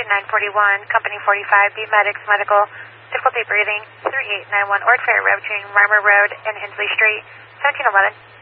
941, Company 45, B Medics Medical, difficulty breathing, 3891 Ord Fair Road between Marmer Road and Hensley Street, 1711.